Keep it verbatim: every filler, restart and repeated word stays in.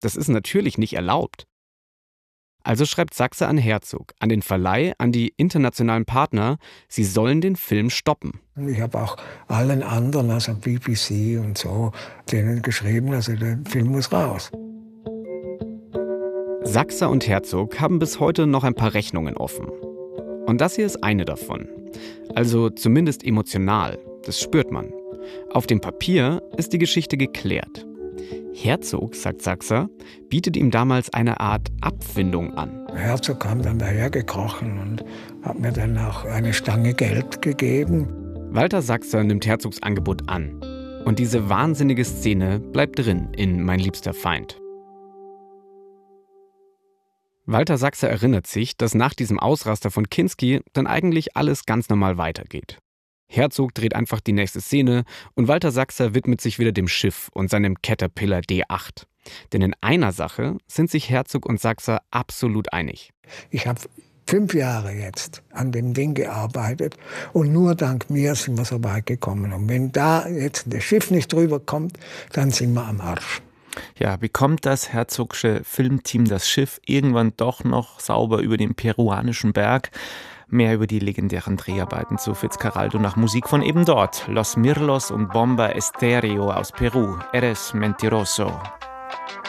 Das ist natürlich nicht erlaubt. Also schreibt Sachse an Herzog, an den Verleih, an die internationalen Partner, sie sollen den Film stoppen. Ich habe auch allen anderen, also B B C und so, denen geschrieben, also der Film muss raus. Sachse und Herzog haben bis heute noch ein paar Rechnungen offen. Und das hier ist eine davon. Also zumindest emotional, das spürt man. Auf dem Papier ist die Geschichte geklärt. Herzog, sagt Sachse, bietet ihm damals eine Art Abfindung an. Herzog kam dann dahergekrochen und hat mir dann auch eine Stange Geld gegeben. Walter Sachse nimmt Herzogs Angebot an. Und diese wahnsinnige Szene bleibt drin in Mein liebster Feind. Walter Sachse erinnert sich, dass nach diesem Ausraster von Kinski dann eigentlich alles ganz normal weitergeht. Herzog dreht einfach die nächste Szene und Walter Sachse widmet sich wieder dem Schiff und seinem Caterpillar D acht. Denn in einer Sache sind sich Herzog und Sachse absolut einig. Ich habe fünf Jahre jetzt an dem Ding gearbeitet und nur dank mir sind wir so weit gekommen. Und wenn da jetzt das Schiff nicht drüber kommt, dann sind wir am Arsch. Ja, bekommt das Herzogsche Filmteam das Schiff irgendwann doch noch sauber über den peruanischen Berg? Mehr über die legendären Dreharbeiten zu Fitzcarraldo nach Musik von eben dort. Los Mirlos und Bomba Estéreo aus Peru. Eres Mentiroso.